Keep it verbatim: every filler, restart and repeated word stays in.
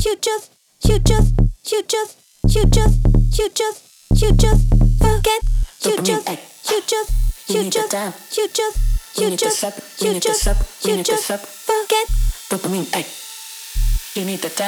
you just, you just, you just, you just, you just, you just forget. You just, you just, you just, you just, you just, you just, you just forget. Dopamine, ay. You need the time.